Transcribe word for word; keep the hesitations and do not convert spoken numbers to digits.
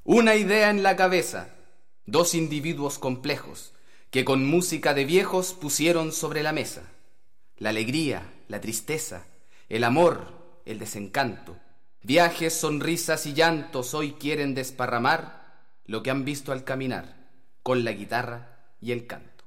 Una idea en la cabeza, dos individuos complejos que con música de viejos pusieron sobre la mesa la alegría, la tristeza, el amor, el desencanto, viajes, sonrisas y llantos. Hoy quieren desparramar lo que han visto al caminar con la guitarra y el canto.